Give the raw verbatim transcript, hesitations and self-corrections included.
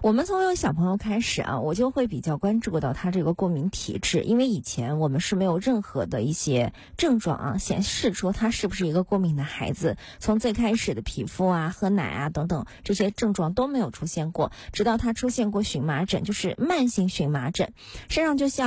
我们从有小朋友开始啊，我就会比较关注到他这个过敏体质，因为以前我们是没有任何的一些症状啊显示出他是不是一个过敏的孩子。从最开始的皮肤啊、喝奶啊等等这些症状都没有出现过，直到他出现过荨麻疹，就是慢性荨麻疹，身上就像